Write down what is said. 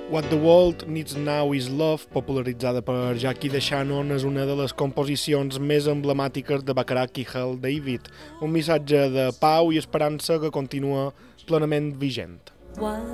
What the World Needs Now is Love, popularitzada per Jackie DeShannon, és una de les composicions més emblemàtiques de Bacharach i Hal David, un missatge de pau i esperança que continua plenament vigent. What